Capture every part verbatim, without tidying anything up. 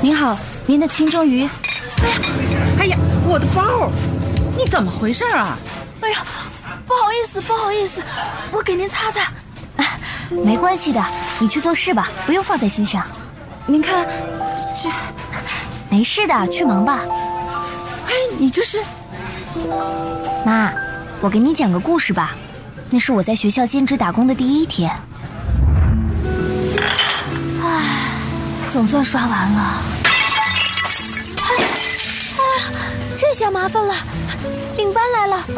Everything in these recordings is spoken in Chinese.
您好，您的清蒸鱼。 哎呀，哎呀，我的包，你怎么回事啊？ 哎呀，不好意思，不好意思，我给您擦擦。啊，没关系的，你去做事吧，不用放在心上。您看，这没事的，去忙吧。 哎，你这是？ 妈，我给你讲个故事吧。那是我在学校兼职打工的第一天。唉，总算刷完了。哎，哎，这下麻烦了，领班来了。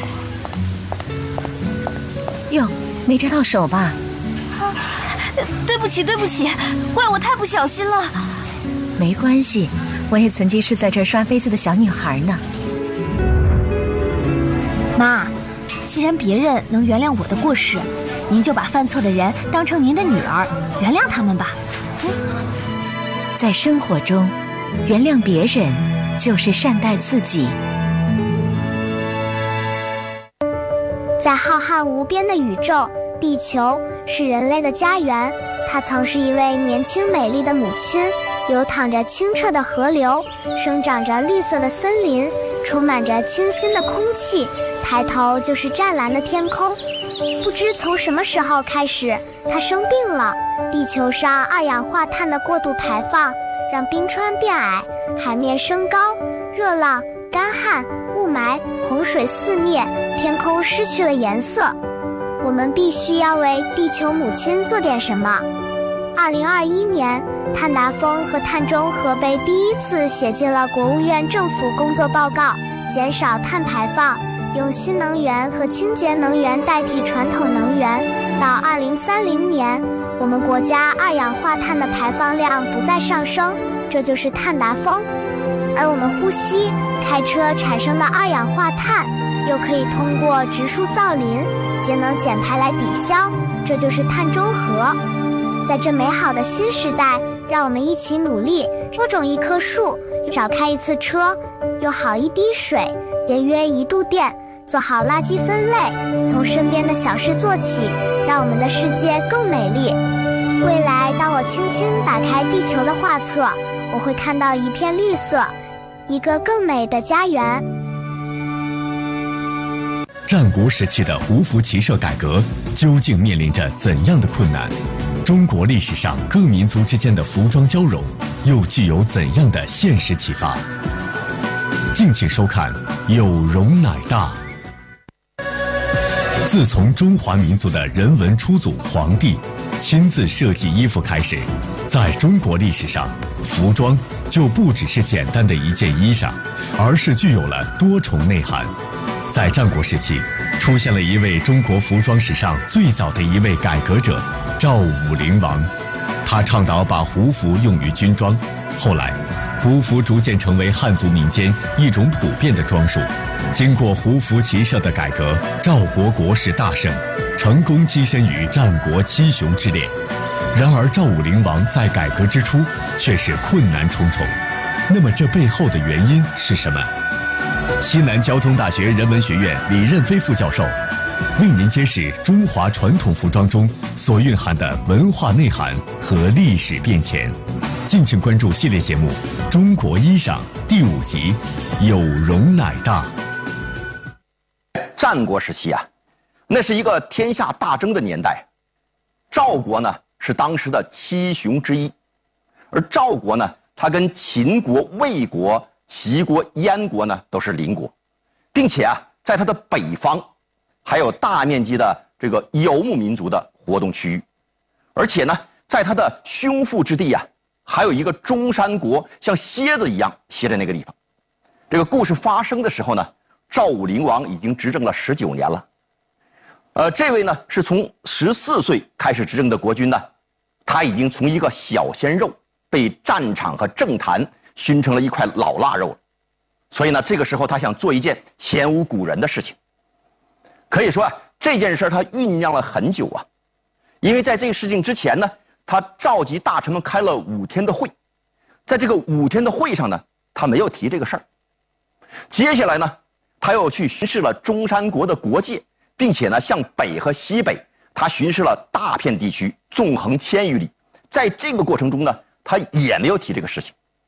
哟，没扎到手吧？ 啊，对不起，对不起，怪我太不小心了。 没关系，我也曾经是在这儿刷杯子的小女孩呢。 妈，既然别人能原谅我的过失，您就把犯错的人当成您的女儿，原谅他们吧。嗯， 在生活中，原谅别人就是善待自己。 在浩瀚无边的宇宙，地球是人类的家园。它曾是一位年轻美丽的母亲，流淌着清澈的河流，生长着绿色的森林，充满着清新的空气，抬头就是湛蓝的天空。不知从什么时候开始，它生病了。地球上二氧化碳的过度排放，让冰川变矮，海面升高，热浪、干旱、雾霾、洪水肆虐，天空失去了颜色。我们必须要为地球母亲做点什么。二零二一年，碳达峰和碳中和被第一次写进了国务院政府工作报告，减少碳排放，用新能源和清洁能源代替传统能源。到二零三零年，我们国家二氧化碳的排放量不再上升，这就是碳达峰。而我们呼吸、开车产生的二氧化碳，又可以通过植树造林、节能减排来抵消，这就是碳中和。在这美好的新时代，让我们一起努力，多种一棵树，少开一次车，用好一滴水，节约一度电，做好垃圾分类，从身边的小事做起，让我们的世界更美丽。未来，当我轻轻打开地球的画册，我会看到一片绿色，一个更美的家园。 战国时期的胡服骑射改革究竟面临着怎样的困难？中国历史上各民族之间的服装交融又具有怎样的现实启发？敬请收看《有容乃大》。自从中华民族的人文初祖黄帝亲自设计衣服开始，在中国历史上，服装就不只是简单的一件衣裳，而是具有了多重内涵。在战国时期，出现了一位中国服装史上最早的一位改革者赵武灵王，他倡导把胡服用于军装，后来胡服逐渐成为汉族民间一种普遍的装束。经过胡服骑射的改革，赵国国势大盛，成功跻身于战国七雄之列。然而赵武灵王在改革之初却是困难重重，那么这背后的原因是什么？西南交通大学人文学院李任飞副教授为您揭示中华传统服装中所蕴含的文化内涵和历史变迁。敬请关注系列节目《中国衣裳》第五集《有容乃大》。 战国时期啊，那是一个天下大争的年代。赵国呢是当时的七雄之一，而赵国呢，它跟秦国、魏国、齐国、燕国呢都是邻国，并且啊，在它的北方还有大面积的这个游牧民族的活动区域，而且呢，在它的胸腹之地啊，还有一个中山国，像蝎子一样歇在那个地方。这个故事发生的时候呢，赵武灵王已经执政了十九年了。呃，这位呢是从十四岁开始执政的国君呢，他已经从一个小鲜肉被战场和政坛熏成了一块老腊肉了。所以呢，这个时候他想做一件前无古人的事情。可以说啊，这件事他酝酿了很久啊，因为在这个事情之前呢，他召集大臣们开了五天的会，在这个五天的会上呢，他没有提这个事儿。接下来呢，他又去巡视了中山国的国界，并且呢，向北和西北，他巡视了大片地区，纵横千余里。在这个过程中呢，他也没有提这个事情。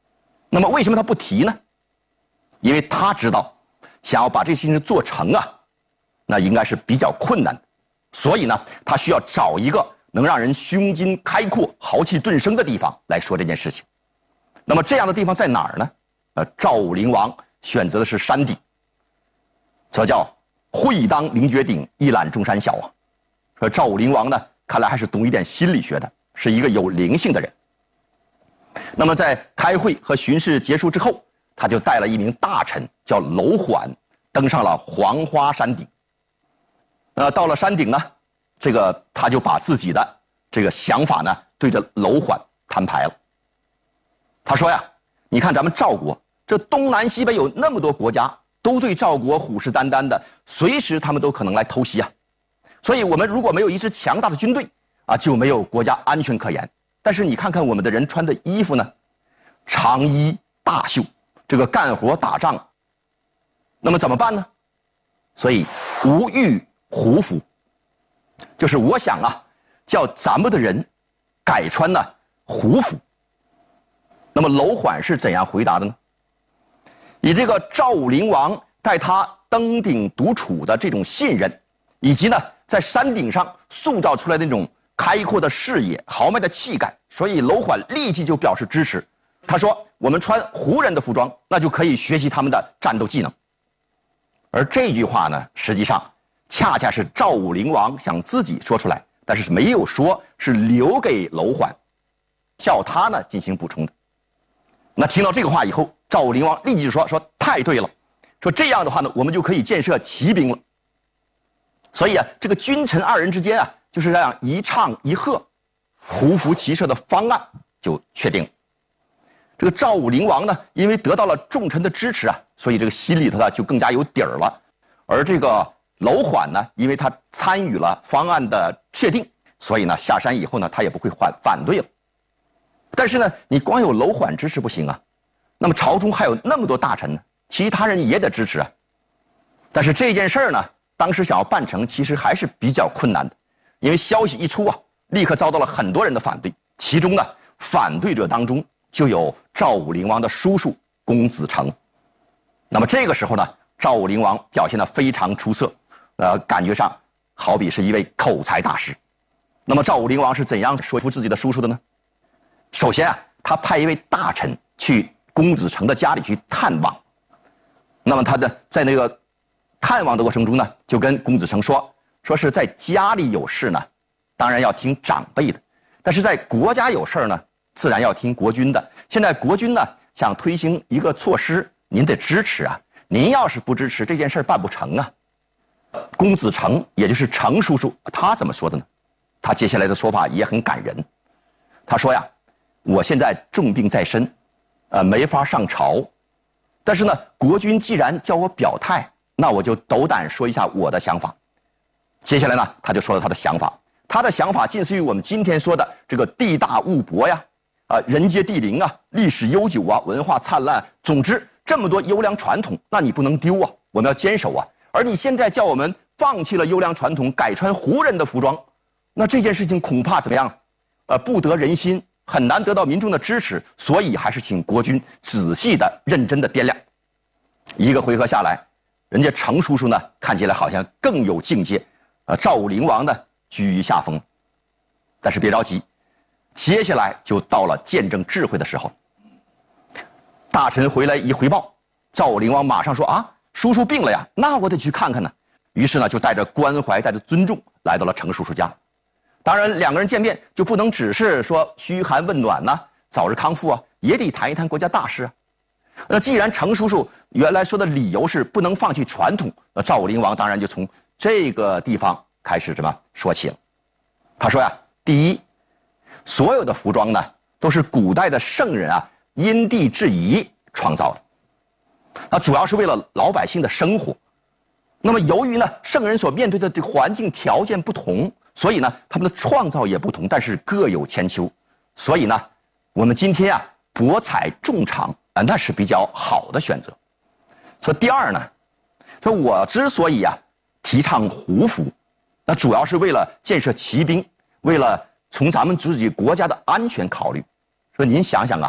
那么为什么他不提呢？因为他知道，想要把这些事情做成啊，那应该是比较困难的。所以呢，他需要找一个能让人胸襟开阔、豪气顿生的地方来说这件事情。那么这样的地方在哪儿呢？呃，赵武灵王选择的是山顶，所以叫会当凌绝顶，一览众山小啊。说赵武灵王呢，看来还是懂一点心理学的，是一个有灵性的人。那么在开会和巡视结束之后，他就带了一名大臣叫楼缓，登上了黄花山顶。呃，到了山顶呢，这个他就把自己的这个想法呢，对着楼缓摊牌了。他说呀，你看咱们赵国这东南西北有那么多国家，都对赵国虎视眈眈的，随时他们都可能来偷袭啊。所以我们如果没有一支强大的军队啊，就没有国家安全可言。但是你看看我们的人穿的衣服呢，长衣大袖，这个干活打仗，那么怎么办呢？所以吾欲胡服，就是我想啊，叫咱们的人改穿呢胡服。那么楼缓是怎样回答的呢？以这个赵武灵王带他登顶独处的这种信任，以及呢在山顶上塑造出来的那种开阔的视野、豪迈的气概，所以楼缓立即就表示支持。他说：“我们穿胡人的服装，那就可以学习他们的战斗技能。”而这句话呢，实际上恰恰是赵武灵王想自己说出来，但是没有说，是留给楼缓，叫他呢进行补充的。那听到这个话以后，赵武灵王立即就说：“说太对了，说这样的话呢，我们就可以建设骑兵了。”所以啊，这个君臣二人之间啊，就是这样一唱一和，胡服骑射的方案就确定了。这个赵武灵王呢，因为得到了众臣的支持啊，所以这个心里头呢就更加有底儿了。而这个楼缓呢，因为他参与了方案的确定，所以呢下山以后呢，他也不会反反对了。但是呢，你光有楼缓支持不行啊，那么朝中还有那么多大臣呢，其他人也得支持啊。但是这件事儿呢，当时想要办成，其实还是比较困难的，因为消息一出啊，立刻遭到了很多人的反对，其中呢，反对者当中就有赵武灵王的叔叔公子成。那么这个时候呢，赵武灵王表现得非常出色，呃，感觉上好比是一位口才大师。那么赵武灵王是怎样说服自己的叔叔的呢？首先啊，他派一位大臣去公子成的家里去探望。那么他的在那个探望的过程中呢，就跟公子成说，说是在家里有事呢，当然要听长辈的；但是在国家有事呢，自然要听国君的。现在国君呢想推行一个措施，您得支持啊！您要是不支持，这件事办不成啊。公子成，也就是成叔叔，他怎么说的呢？他接下来的说法也很感人。他说呀，我现在重病在身，呃，没法上朝。但是呢，国君既然叫我表态，那我就斗胆说一下我的想法。接下来呢，他就说了他的想法。他的想法近似于我们今天说的这个地大物博呀，啊、呃，人杰地灵啊，历史悠久啊，文化灿烂。总之，这么多优良传统，那你不能丢啊，我们要坚守啊。而你现在叫我们放弃了优良传统，改穿胡人的服装，那这件事情恐怕怎么样？呃，不得人心，很难得到民众的支持。所以还是请国君仔细的、认真的掂量。一个回合下来，人家程叔叔呢，看起来好像更有境界，呃，赵武灵王呢居于下风。但是别着急，接下来就到了见证智慧的时候。大臣回来一回报，赵武灵王马上说啊，叔叔病了呀，那我得去看看呢。于是呢，就带着关怀，带着尊重，来到了程叔叔家。当然，两个人见面就不能只是说嘘寒问暖呐、啊，早日康复啊，也得谈一谈国家大事啊。那既然程叔叔原来说的理由是不能放弃传统，那赵武灵王当然就从这个地方开始什么说起了。他说呀，第一，所有的服装呢，都是古代的圣人啊因地制宜创造的，那主要是为了老百姓的生活。那么由于呢，圣人所面对的这个环境条件不同，所以呢，他们的创造也不同，但是各有千秋。所以呢，我们今天啊，博采众长啊，那是比较好的选择。所以第二呢，说我之所以啊提倡胡服，那主要是为了建设骑兵，为了从咱们自己国家的安全考虑。说您想想啊，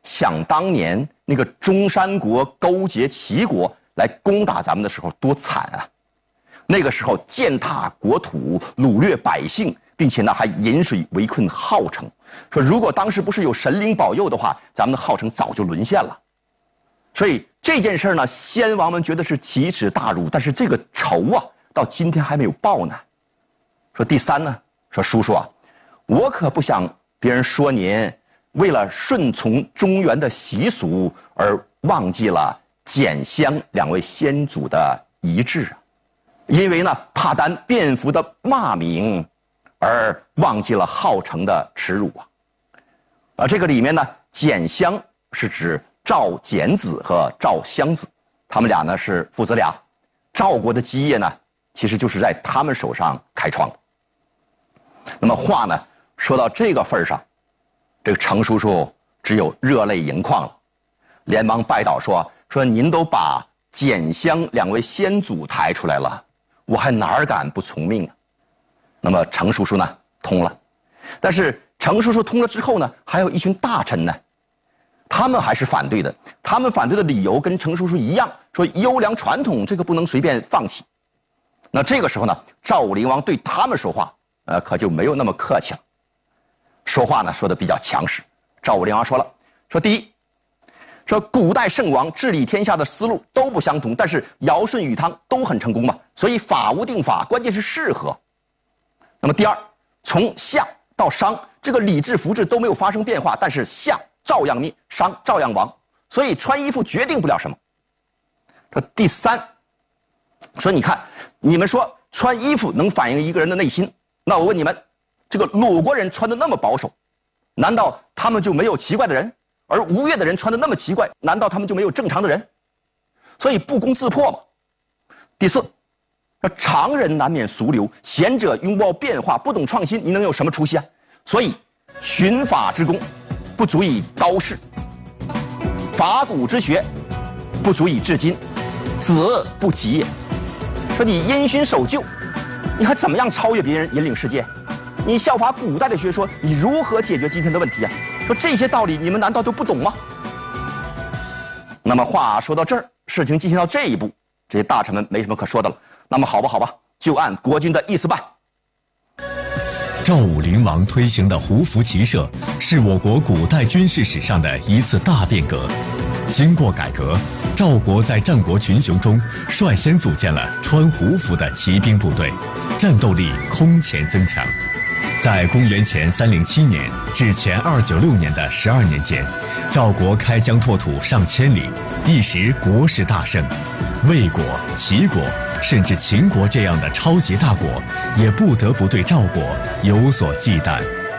想当年那个中山国勾结齐国来攻打咱们的时候多惨啊！那个时候践踏国土，掳掠百姓，并且呢还引水围困郜城。说如果当时不是有神灵保佑的话，咱们的郜城早就沦陷了。所以这件事呢，先王们觉得是奇耻大辱，但是这个仇啊，到今天还没有报呢。说第三呢，说叔叔啊，我可不想别人说您为了顺从中原的习俗而忘记了简襄两位先祖的遗志啊，因为呢怕担卞服的骂名而忘记了郜城的耻辱啊。啊，这个里面呢，简襄是指赵简子和赵襄子，他们俩呢是父子俩。赵国的基业呢，其实就是在他们手上开创的。那么话呢说到这个份上，这个程叔叔只有热泪盈眶了，连忙拜倒说：“说您都把简襄两位先祖抬出来了，我还哪儿敢不从命啊？”那么程叔叔呢通了，但是程叔叔通了之后呢，还有一群大臣呢，他们还是反对的。他们反对的理由跟程叔叔一样，说优良传统这个不能随便放弃。那这个时候呢，赵武灵王对他们说话，呃，可就没有那么客气了。说话呢说的比较强势。赵武灵王说了，说第一，说古代圣王治理天下的思路都不相同，但是尧舜禹汤都很成功嘛，所以法无定法，关键是适合。那么第二，从夏到商，这个礼制服制都没有发生变化，但是夏照样灭，商照样亡，所以穿衣服决定不了什么。说第三，说你看，你们说穿衣服能反映一个人的内心，那我问你们，这个鲁国人穿的那么保守，难道他们就没有奇怪的人？而吴越的人穿的那么奇怪，难道他们就没有正常的人？所以不攻自破嘛。第四，常人难免俗流，贤者拥抱变化，不懂创新，你能有什么出息啊？所以循法之功不足以高仕，法古之学不足以治今，子不及也。说你因循守旧，你还怎么样超越别人，引领世界？你效法古代的学说，你如何解决今天的问题啊？说这些道理，你们难道都不懂吗？那么话说到这儿，事情进行到这一步，这些大臣们没什么可说的了。那么好吧，好吧，就按国君的意思办。 赵武灵王推行的胡服骑射，是我国古代军事史上的一次大变革。经过改革，赵国在战国群雄中率先组建了穿胡服的骑兵部队，战斗力空前增强。在公元前三零七年至前二九六年的十二年间，赵国开疆拓土上千里，一时国势大盛。魏国、齐国甚至秦国这样的超级大国，也不得不对赵国有所忌惮。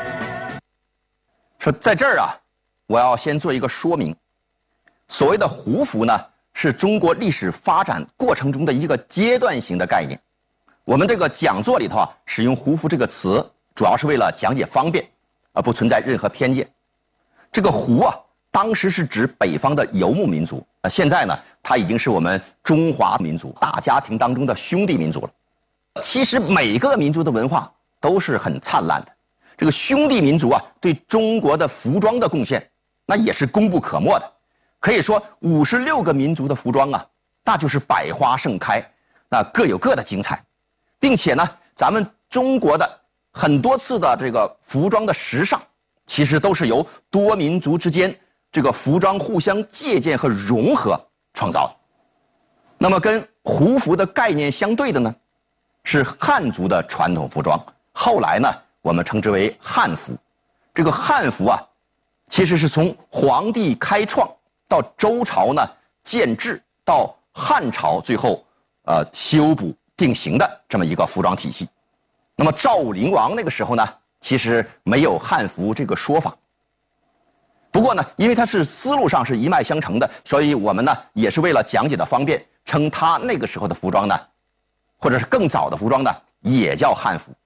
说在这儿啊，我要先做一个说明。所谓的胡服呢，是中国历史发展过程中的一个阶段性的概念。我们这个讲座里头啊，使用胡服这个词，主要是为了讲解方便，而不存在任何偏见。这个胡啊，当时是指北方的游牧民族，啊，现在呢，它已经是我们中华民族大家庭当中的兄弟民族了。其实每个民族的文化都是很灿烂的，这个兄弟民族啊，对中国的服装的贡献，那也是功不可没的。可以说，五十六个民族的服装啊，那就是百花盛开，那各有各的精彩，并且呢，咱们中国的很多次的这个服装的时尚，其实都是由多民族之间这个服装互相借鉴和融合创造的。那么跟胡服的概念相对的呢，是汉族的传统服装，后来呢，我们称之为汉服。这个汉服啊，其实是从黄帝开创到周朝呢建制，到汉朝最后呃修补定型的这么一个服装体系。那么赵武灵王那个时候呢，其实没有汉服这个说法。不过呢，因为它是思路上是一脉相承的，所以我们呢也是为了讲解的方便，称他那个时候的服装呢，或者是更早的服装呢，也叫汉服。